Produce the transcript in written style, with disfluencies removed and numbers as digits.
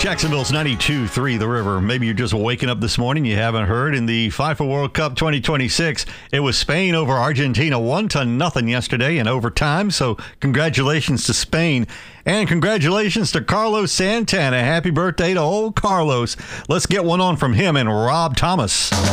Jacksonville's 92.3 The River. Maybe you're just waking up this morning. You haven't heard. In the FIFA World Cup 2026, it was Spain over Argentina 1-0 yesterday in overtime. So congratulations to Spain. And congratulations to Carlos Santana. Happy birthday to old Carlos. Let's get one on from him and Rob Thomas.